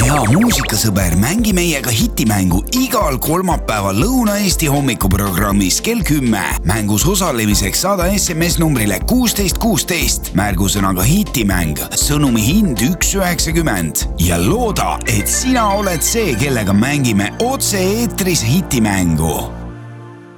hea muusikasõber, mängi meiega hitimängu igal kolmapäeval Lõuna-Eesti hommikuprogrammis kell 10. Mängus osalemiseks saada SMS numbrile 1616. Märgusõnaga hitimäng, sõnumi hind 1,90 ja looda, et sina oled see, kellega mängime otse eetris hitimängu.